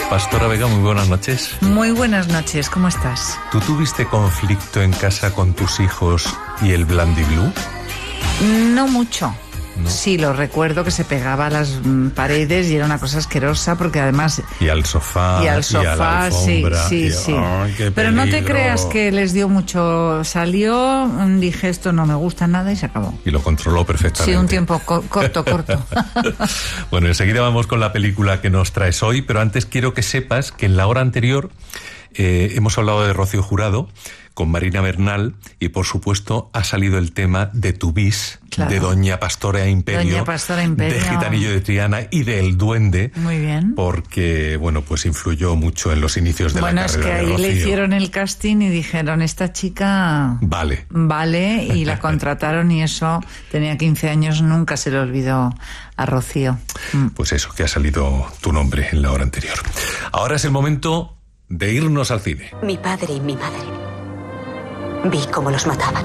Pastora Vega, muy buenas noches. Muy buenas noches, ¿cómo estás? ¿Tú tuviste conflicto en casa con tus hijos y el Blandy Blue? No mucho. ¿No? Sí, lo recuerdo que se pegaba a las paredes y era una cosa asquerosa porque además... Y al sofá, y a la alfombra, sí. ¡Ay, pero no te creas que les dio mucho. Salió, dije esto no me gusta nada y se acabó. Y lo controló perfectamente. Sí, un tiempo corto. Bueno, enseguida vamos con la película que nos traes hoy, pero antes quiero que sepas que en la hora anterior hemos hablado de Rocío Jurado con Marina Bernal y por supuesto ha salido el tema de Tu bis, claro, de Doña Pastora Imperio, de Gitanillo de Triana y del Duende. Muy bien. Porque, bueno, pues influyó mucho en los inicios de la carrera de Rocío. Bueno, es que ahí le hicieron el casting y dijeron, esta chica... Vale, y la contrataron y eso, tenía 15 años, nunca se le olvidó a Rocío. Pues eso, que ha salido tu nombre en la hora anterior. Ahora es el momento de irnos al cine. Mi padre y mi madre. Vi cómo los mataban.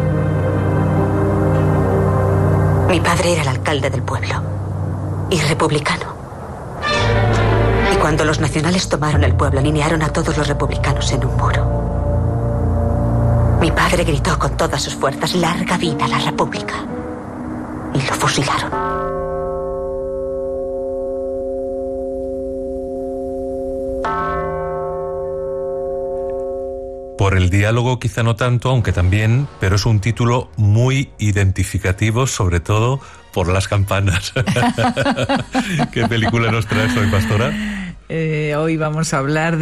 Mi padre era el alcalde del pueblo y republicano. Y cuando los nacionales tomaron el pueblo, alinearon a todos los republicanos en un muro. Mi padre gritó con todas sus fuerzas, ¡larga vida a la república! Y lo fusilaron. Por el diálogo quizá no tanto, aunque también, pero es un título muy identificativo, sobre todo por las campanas. ¿Qué película nos traes hoy, Pastora? Hoy vamos a hablar de